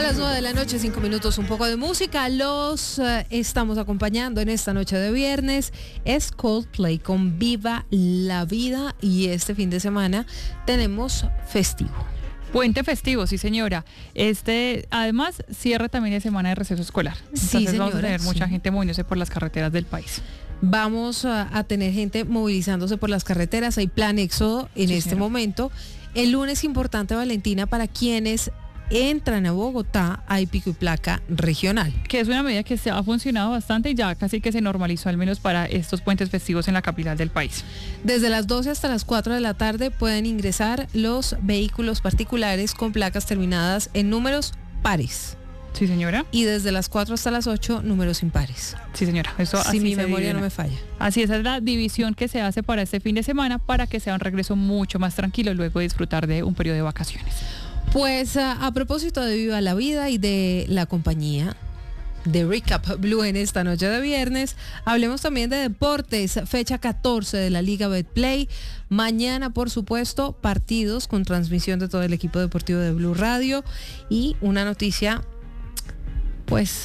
las 9 de la noche, 5 minutos, un poco de música. Los estamos acompañando en esta noche de viernes. Es Coldplay con Viva la Vida y este fin de semana tenemos festivo. Puente festivo, sí señora. Además, cierra también de semana de receso escolar. Entonces Sí, señora, vamos a tener mucha sí. gente moviéndose por las carreteras del país. Vamos a tener gente movilizándose por las carreteras. Hay plan éxodo en Sí, este señora. momento. El lunes importante, Valentina, para quienes entran a Bogotá, hay pico y placa regional. Que es una medida que ha funcionado bastante y ya casi que se normalizó, al menos para estos puentes festivos en la capital del país. Desde las 12 hasta las 4 de la tarde pueden ingresar los vehículos particulares con placas terminadas en números pares. Sí, señora. Y desde las 4 hasta las 8, números impares. Sí, señora. Eso Si así mi se memoria divide. no me falla. Así es la división que se hace para este fin de semana para que sea un regreso mucho más tranquilo luego de disfrutar de un periodo de vacaciones. Pues a propósito de Viva la Vida y de la compañía de Recap Blue en esta noche de viernes, hablemos también de deportes. Fecha 14 de la Liga Betplay. Mañana, por supuesto, partidos con transmisión de todo el equipo deportivo de Blue Radio. Y una noticia, pues,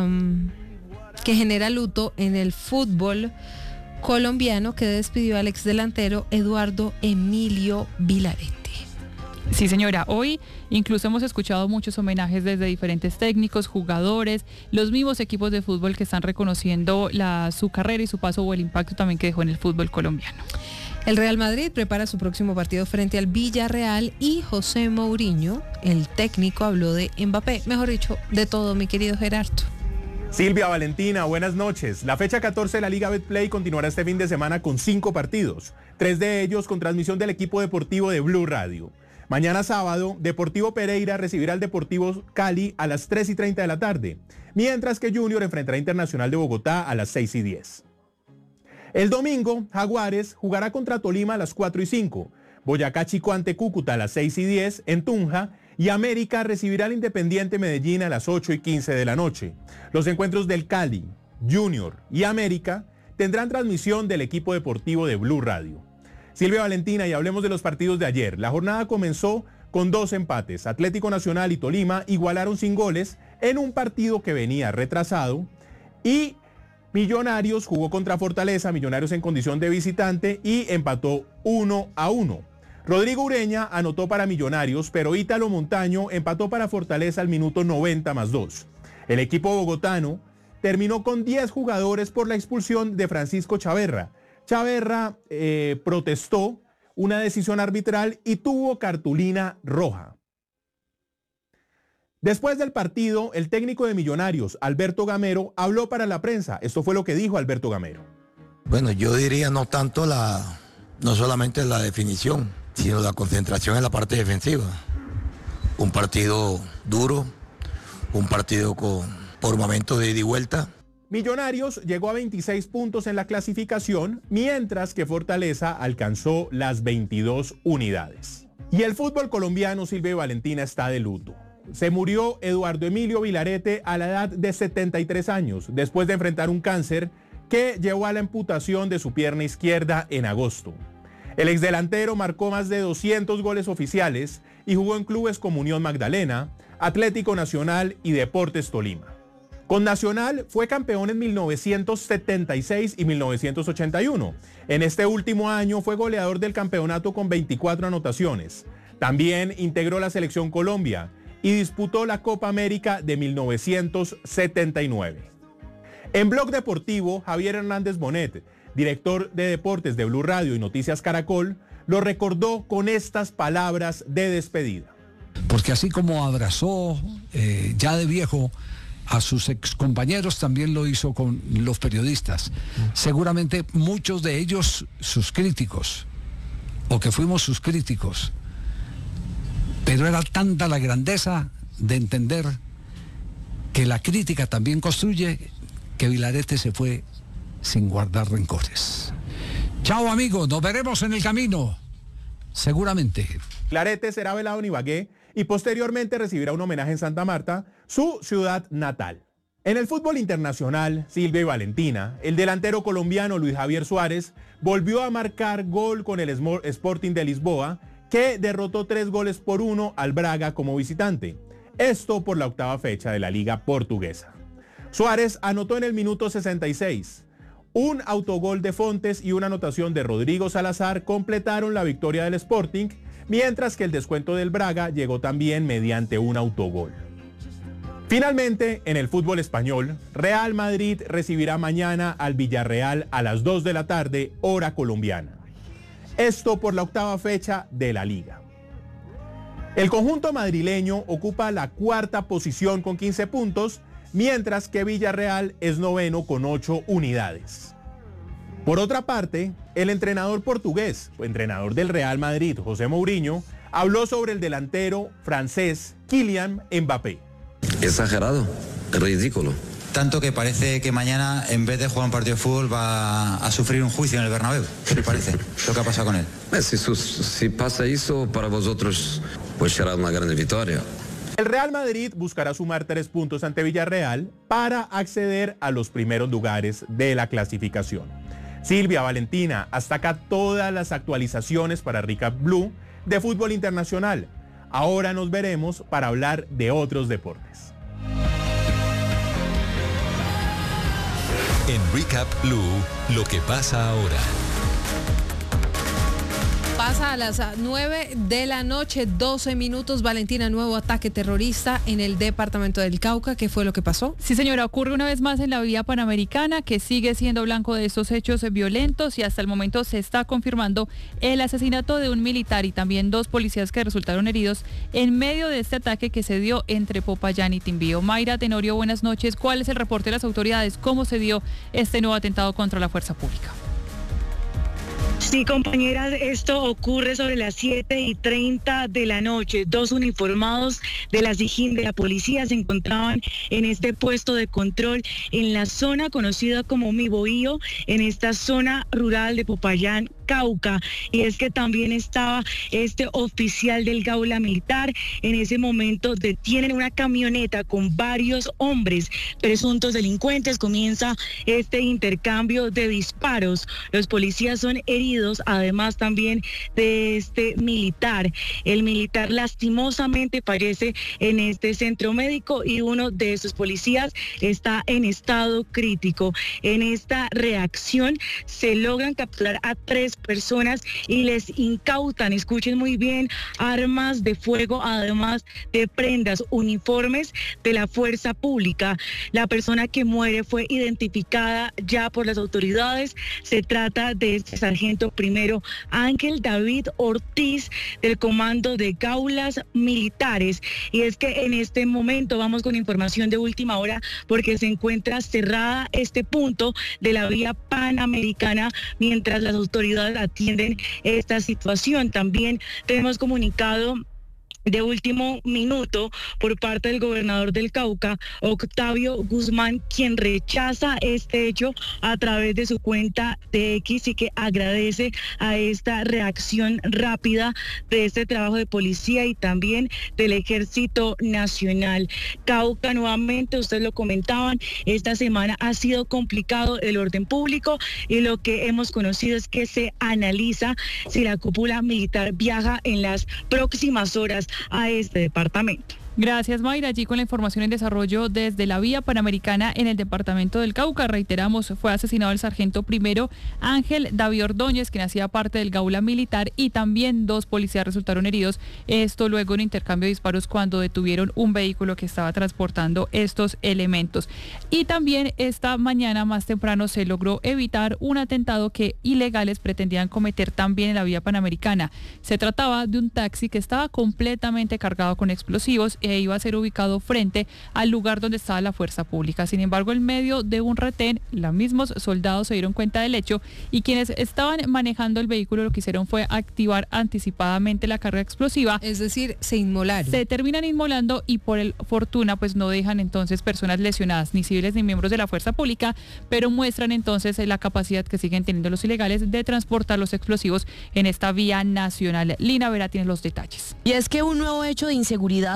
que genera luto en el fútbol colombiano, que despidió al ex delantero Eduardo Emilio Vilarete. Sí, señora. Hoy incluso hemos escuchado muchos homenajes desde diferentes técnicos, jugadores, los mismos equipos de fútbol que están reconociendo su carrera y su paso o el impacto también que dejó en el fútbol colombiano. El Real Madrid prepara su próximo partido frente al Villarreal y José Mourinho, el técnico, habló de Mbappé. Mejor dicho, de todo, mi querido Gerardo. Silvia, Valentina, buenas noches. La fecha 14 de la Liga Betplay continuará este fin de semana con 5 partidos, 3 de ellos con transmisión del equipo deportivo de Blue Radio. Mañana sábado, Deportivo Pereira recibirá al Deportivo Cali a las 3:30 de la tarde, mientras que Junior enfrentará a Internacional de Bogotá a las 6:10. El domingo, Jaguares jugará contra Tolima a las 4:05, Boyacá Chico ante Cúcuta a las 6:10 en Tunja y América recibirá al Independiente Medellín a las 8:15 de la noche. Los encuentros del Cali, Junior y América tendrán transmisión del equipo deportivo de Blue Radio. Silvia, Valentina, y hablemos de los partidos de ayer. La jornada comenzó con 2 empates. Atlético Nacional y Tolima igualaron sin goles en un partido que venía retrasado y Millonarios jugó contra Fortaleza, Millonarios en condición de visitante y empató 1-1. Rodrigo Ureña anotó para Millonarios, pero Ítalo Montaño empató para Fortaleza al minuto 90+2. El equipo bogotano terminó con 10 jugadores por la expulsión de Francisco Chaverra. Chaverra protestó una decisión arbitral y tuvo cartulina roja. Después del partido, el técnico de Millonarios, Alberto Gamero, habló para la prensa. Esto fue lo que dijo Alberto Gamero. Bueno, yo diría no tanto no solamente la definición, sino la concentración en la parte defensiva. Un partido duro, un partido por momentos de ida y vuelta. Millonarios llegó a 26 puntos en la clasificación, mientras que Fortaleza alcanzó las 22 unidades. Y el fútbol colombiano, Silvia y Valentina, está de luto. Se murió Eduardo Emilio Vilarete a la edad de 73 años, después de enfrentar un cáncer que llevó a la amputación de su pierna izquierda en agosto. El exdelantero marcó más de 200 goles oficiales y jugó en clubes como Unión Magdalena, Atlético Nacional y Deportes Tolima. Con Nacional fue campeón en 1976 y 1981. En este último año fue goleador del campeonato con 24 anotaciones. También integró la Selección Colombia y disputó la Copa América de 1979. En Blog Deportivo, Javier Hernández Bonet, director de deportes de Blue Radio y Noticias Caracol, lo recordó con estas palabras de despedida. Porque así como abrazó ya de viejo a sus excompañeros, también lo hizo con los periodistas. Seguramente muchos de ellos sus críticos, o que fuimos sus críticos. Pero era tanta la grandeza de entender que la crítica también construye, que Vilarete se fue sin guardar rencores. Chao amigos, nos veremos en el camino, seguramente. Vilarete será velado en Ibagué y posteriormente recibirá un homenaje en Santa Marta, su ciudad natal. En el fútbol internacional, Silvia y Valentina, el delantero colombiano Luis Javier Suárez volvió a marcar gol con el Sporting de Lisboa, que derrotó 3-1 al Braga como visitante. Esto por la octava fecha de la Liga Portuguesa. Suárez anotó en el minuto 66. Un autogol de Fontes y una anotación de Rodrigo Salazar completaron la victoria del Sporting, mientras que el descuento del Braga llegó también mediante un autogol. Finalmente, en el fútbol español, Real Madrid recibirá mañana al Villarreal a las 2 de la tarde, hora colombiana. Esto por la octava fecha de la Liga. El conjunto madrileño ocupa la cuarta posición con 15 puntos, mientras que Villarreal es noveno con 8 unidades. Por otra parte, el entrenador portugués, o entrenador del Real Madrid, José Mourinho, habló sobre el delantero francés Kylian Mbappé. Exagerado, ridículo. Tanto que parece que mañana, en vez de jugar un partido de fútbol, va a sufrir un juicio en el Bernabéu. ¿Qué le parece lo que ha pasado con él? Si pasa eso, para vosotros, pues será una gran victoria. El Real Madrid buscará sumar 3 puntos ante Villarreal para acceder a los primeros lugares de la clasificación. Silvia, Valentina, hasta acá todas las actualizaciones para Recap Blue de fútbol internacional. Ahora nos veremos para hablar de otros deportes. En Recap Blue, lo que pasa ahora. Pasa a las 9 de la noche, 12 minutos. Valentina, nuevo ataque terrorista en el departamento del Cauca. ¿Qué fue lo que pasó? Sí, señora, ocurre una vez más en la vía panamericana, que sigue siendo blanco de estos hechos violentos, y hasta el momento se está confirmando el asesinato de un militar y también 2 policías que resultaron heridos en medio de este ataque que se dio entre Popayán y Timbío. Mayra Tenorio, buenas noches. ¿Cuál es el reporte de las autoridades? ¿Cómo se dio este nuevo atentado contra la fuerza pública? Sí, compañeras, esto ocurre sobre las 7:30 de la noche. 2 uniformados de la SIJIN de la policía se encontraban en este puesto de control en la zona conocida como Mi Bohío, en esta zona rural de Popayán, Cauca. Y es que también estaba este oficial del Gaula Militar. En ese momento detienen una camioneta con varios hombres presuntos delincuentes. Comienza este intercambio de disparos. Los policías son heridos, además también de este militar. El militar lastimosamente fallece en este centro médico y uno de esos policías está en estado crítico. En esta reacción se logran capturar a 3 personas y les incautan, escuchen muy bien, armas de fuego, además de prendas, uniformes de la fuerza pública. La persona que muere fue identificada ya por las autoridades. Se trata de este sargento primero Ángel David Ortiz, del Comando de Gaulas Militares. Y es que en este momento vamos con información de última hora, porque se encuentra cerrada este punto de la vía panamericana mientras las autoridades atienden esta situación. También tenemos comunicado de último minuto por parte del gobernador del Cauca, Octavio Guzmán, quien rechaza este hecho a través de su cuenta de X y que agradece a esta reacción rápida de este trabajo de policía y también del Ejército Nacional. Cauca, nuevamente, ustedes lo comentaban, esta semana ha sido complicado el orden público y lo que hemos conocido es que se analiza si la cúpula militar viaja en las próximas horas a este departamento. Gracias, Mayra. Allí con la información en desarrollo desde la vía panamericana en el departamento del Cauca. Reiteramos, fue asesinado el sargento primero Ángel David Ordóñez, quien hacía parte del Gaula Militar, y también 2 policías resultaron heridos. Esto luego en un intercambio de disparos cuando detuvieron un vehículo que estaba transportando estos elementos. Y también esta mañana más temprano se logró evitar un atentado que ilegales pretendían cometer también en la vía panamericana. Se trataba de un taxi que estaba completamente cargado con explosivos e iba a ser ubicado frente al lugar donde estaba la fuerza pública. Sin embargo, en medio de un retén, los mismos soldados se dieron cuenta del hecho y quienes estaban manejando el vehículo lo que hicieron fue activar anticipadamente la carga explosiva. Es decir, se inmolaron. Se terminan inmolando y por fortuna pues no dejan entonces personas lesionadas, ni civiles ni miembros de la fuerza pública, pero muestran entonces la capacidad que siguen teniendo los ilegales de transportar los explosivos en esta vía nacional. Lina Vera tiene los detalles. Y es que un nuevo hecho de inseguridad se registró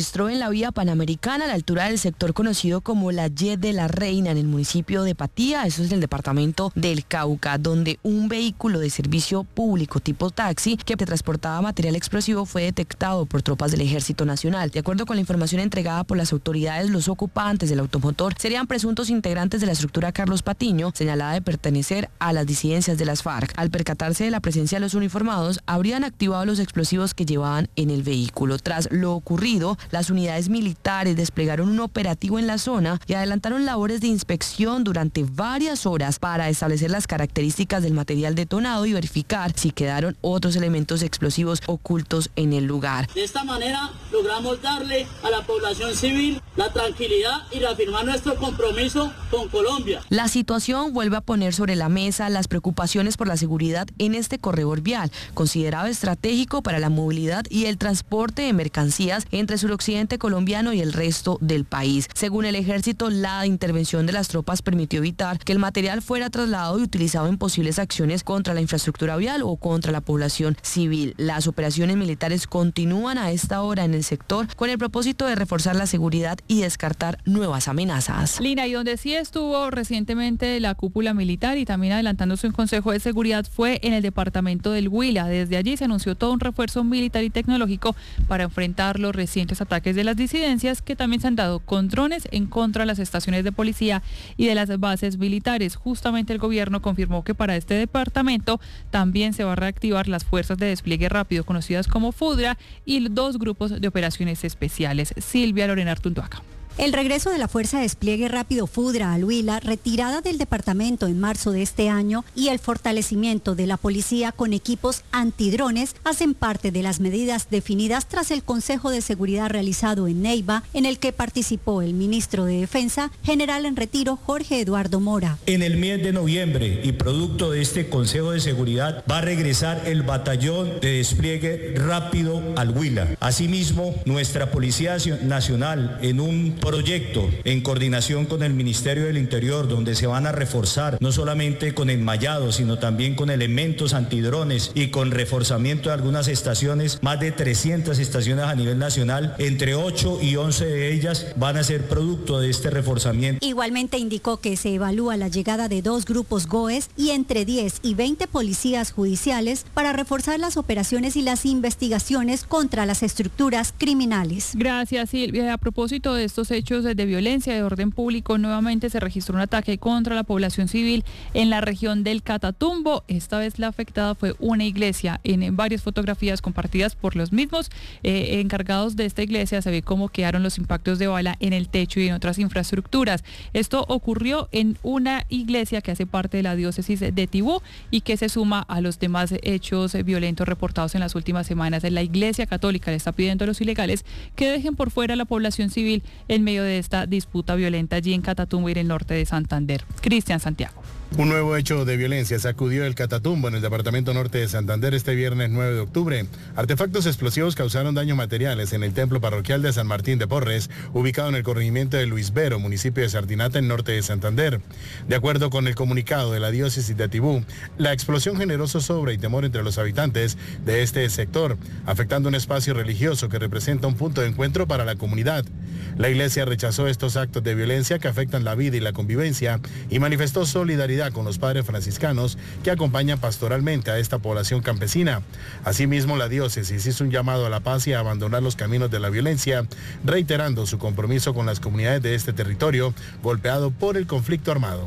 registró en la vía Panamericana a la altura del sector conocido como la Y de la Reina en el municipio de Patía, eso es en el departamento del Cauca, donde un vehículo de servicio público tipo taxi que transportaba material explosivo fue detectado por tropas del Ejército Nacional. De acuerdo con la información entregada por las autoridades, los ocupantes del automotor serían presuntos integrantes de la estructura Carlos Patiño, señalada de pertenecer a las disidencias de las FARC. Al percatarse de la presencia de los uniformados, habrían activado los explosivos que llevaban en el vehículo. Tras lo ocurrido, las unidades militares desplegaron un operativo en la zona y adelantaron labores de inspección durante varias horas para establecer las características del material detonado y verificar si quedaron otros elementos explosivos ocultos en el lugar. De esta manera logramos darle a la población civil la tranquilidad y reafirmar nuestro compromiso con Colombia. La situación vuelve a poner sobre la mesa las preocupaciones por la seguridad en este corredor vial, considerado estratégico para la movilidad y el transporte de mercancías entre el suroccidente colombiano y el resto del país. Según el ejército, la intervención de las tropas permitió evitar que el material fuera trasladado y utilizado en posibles acciones contra la infraestructura vial o contra la población civil. Las operaciones militares continúan a esta hora en el sector con el propósito de reforzar la seguridad y descartar nuevas amenazas. Lina, y donde sí estuvo recientemente la cúpula militar y también adelantándose un consejo de seguridad fue en el departamento del Huila. Desde allí se anunció todo un refuerzo militar y tecnológico para enfrentar los recientes ataques de las disidencias que también se han dado con drones en contra de las estaciones de policía y de las bases militares. Justamente el gobierno confirmó que para este departamento también se va a reactivar las fuerzas de despliegue rápido conocidas como FUDRA y 2 grupos de operaciones especiales. Silvia Lorena Artunduaga. El regreso de la Fuerza de Despliegue Rápido FUDRA al Huila, retirada del departamento en marzo de este año, y el fortalecimiento de la policía con equipos antidrones hacen parte de las medidas definidas tras el Consejo de Seguridad realizado en Neiva, en el que participó el ministro de Defensa, general en retiro Jorge Eduardo Mora. En el mes de noviembre y producto de este Consejo de Seguridad va a regresar el Batallón de Despliegue Rápido al Huila. Asimismo, nuestra Policía Nacional en un proyecto en coordinación con el Ministerio del Interior, donde se van a reforzar no solamente con enmayado, sino también con elementos antidrones y con reforzamiento de algunas estaciones, más de 300 estaciones a nivel nacional, entre 8 y 11 de ellas van a ser producto de este reforzamiento. Igualmente indicó que se evalúa la llegada de 2 grupos GOES y entre 10 y 20 policías judiciales para reforzar las operaciones y las investigaciones contra las estructuras criminales. Gracias, Silvia. A propósito de estos hechos de violencia de orden público, nuevamente se registró un ataque contra la población civil en la región del Catatumbo. Esta vez la afectada fue una iglesia. En varias fotografías compartidas por los mismos encargados de esta iglesia se ve cómo quedaron los impactos de bala en el techo y en otras infraestructuras. Esto ocurrió en una iglesia que hace parte de la diócesis de Tibú y que se suma a los demás hechos violentos reportados en las últimas semanas. La Iglesia Católica le está pidiendo a los ilegales que dejen por fuera a la población civil en medio de esta disputa violenta allí en Catatumbo y en el norte de Santander. Cristian Santiago. Un nuevo hecho de violencia sacudió el Catatumbo en el departamento norte de Santander este viernes 9 de octubre. Artefactos explosivos causaron daños materiales en el templo parroquial de San Martín de Porres, ubicado en el corregimiento de Luis Vero, municipio de Sardinata, en norte de Santander. De acuerdo con el comunicado de la diócesis de Tibú, la explosión generó zozobra y temor entre los habitantes de este sector, afectando un espacio religioso que representa un punto de encuentro para la comunidad. La iglesia rechazó estos actos de violencia que afectan la vida y la convivencia y manifestó solidaridad con los padres franciscanos que acompañan pastoralmente a esta población campesina. Asimismo, la diócesis hizo un llamado a la paz y a abandonar los caminos de la violencia, reiterando su compromiso con las comunidades de este territorio golpeado por el conflicto armado.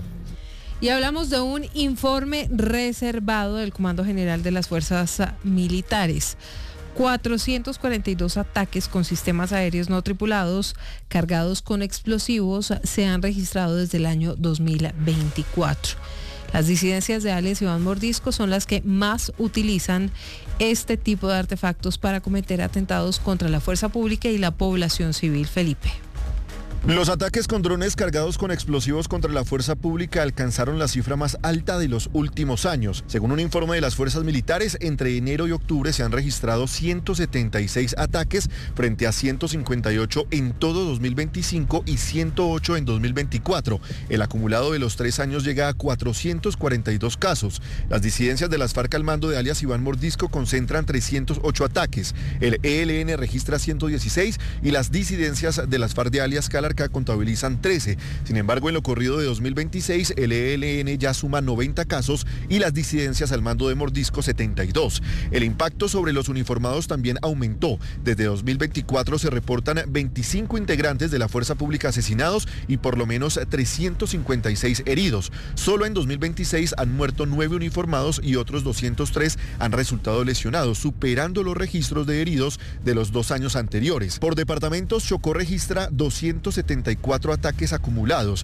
Y hablamos de un informe reservado del Comando General de las Fuerzas Militares. 442 ataques con sistemas aéreos no tripulados cargados con explosivos se han registrado desde el año 2024. Las disidencias de alias Iván Mordisco son las que más utilizan este tipo de artefactos para cometer atentados contra la fuerza pública y la población civil. Felipe. Los ataques con drones cargados con explosivos contra la fuerza pública alcanzaron la cifra más alta de los últimos años. Según un informe de las fuerzas militares, entre enero y octubre se han registrado 176 ataques frente a 158 en todo 2025 y 108 en 2024. El acumulado de los 3 años llega a 442 casos. Las disidencias de las FARC al mando de alias Iván Mordisco concentran 308 ataques. El ELN registra 116 y las disidencias de las FARC de alias Calarcá contabilizan 13. Sin embargo, en lo corrido de 2026, el ELN ya suma 90 casos y las disidencias al mando de Mordisco 72. El impacto sobre los uniformados también aumentó. Desde 2024 se reportan 25 integrantes de la fuerza pública asesinados y por lo menos 356 heridos. Solo en 2026 han muerto 9 uniformados y otros 203 han resultado lesionados, superando los registros de heridos de los 2 años anteriores. Por departamentos, Chocó registra 274 ataques acumulados,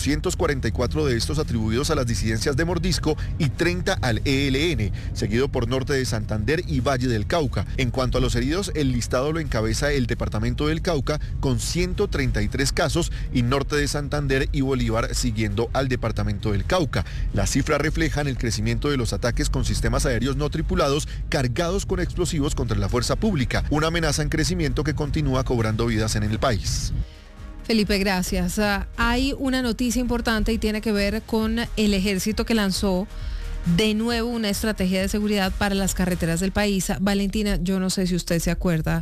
244 de estos atribuidos a las disidencias de Mordisco y 30 al ELN, seguido por Norte de Santander y Valle del Cauca. En cuanto a los heridos, el listado lo encabeza el departamento del Cauca con 133 casos y Norte de Santander y Bolívar siguiendo al departamento del Cauca. Las cifras reflejan el crecimiento de los ataques con sistemas aéreos no tripulados cargados con explosivos contra la fuerza pública, una amenaza en crecimiento que continúa cobrando vidas en el país. Felipe, gracias. Hay una noticia importante y tiene que ver con el ejército que lanzó de nuevo una estrategia de seguridad para las carreteras del país. Valentina, yo no sé si usted se acuerda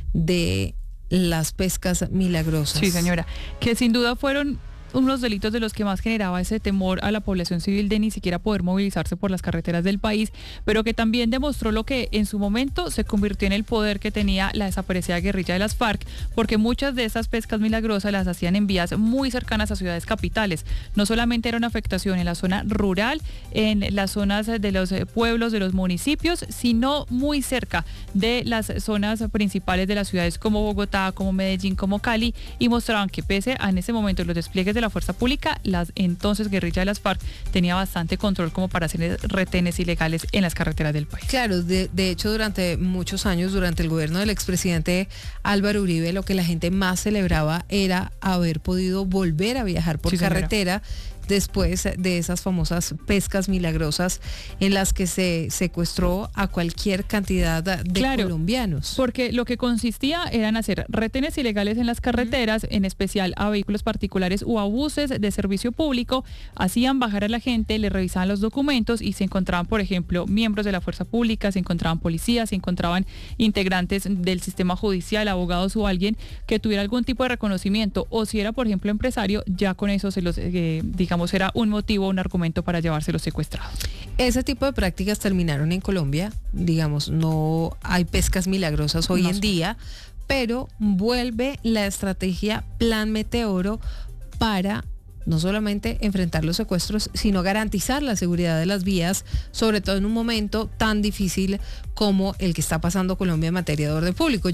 de las pescas milagrosas. Sí, señora, que sin duda fueron unos delitos de los que más generaba ese temor a la población civil de ni siquiera poder movilizarse por las carreteras del país, pero que también demostró lo que en su momento se convirtió en el poder que tenía la desaparecida guerrilla de las FARC, porque muchas de esas pescas milagrosas las hacían en vías muy cercanas a ciudades capitales. No solamente era una afectación en la zona rural, en las zonas de los pueblos, de los municipios, sino muy cerca de las zonas principales de las ciudades como Bogotá, como Medellín, como Cali, y mostraban que pese a en ese momento los despliegues de la fuerza pública, las entonces guerrilla de las FARC tenía bastante control como para hacer retenes ilegales en las carreteras del país. Claro, de hecho durante muchos años, durante el gobierno del expresidente Álvaro Uribe, lo que la gente más celebraba era haber podido volver a viajar por carretera después de esas famosas pescas milagrosas en las que se secuestró a cualquier cantidad de colombianos. Porque lo que consistía era en hacer retenes ilegales en las carreteras, en especial a vehículos particulares o a buses de servicio público, hacían bajar a la gente, le revisaban los documentos y se encontraban, por ejemplo, miembros de la fuerza pública, se encontraban policías, se encontraban integrantes del sistema judicial, abogados o alguien que tuviera algún tipo de reconocimiento, o si era, por ejemplo, empresario, ya con eso se los, digamos, era un motivo, un argumento para llevárselos secuestrados. Ese tipo de prácticas terminaron en Colombia, digamos, no hay pescas milagrosas hoy en día, pero vuelve la estrategia Plan Meteoro para no solamente enfrentar los secuestros, sino garantizar la seguridad de las vías, sobre todo en un momento tan difícil como el que está pasando Colombia en materia de orden público.